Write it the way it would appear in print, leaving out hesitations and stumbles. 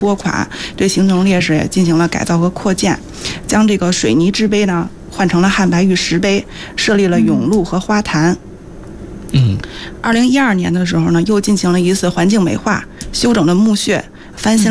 拨款，对形成烈士也进行了改造和扩建，将这个水泥制碑呢换成了汉白玉石碑，设立了甬路和花坛。2012年的时候呢，又进行了一次环境美化，修整了墓穴，翻新了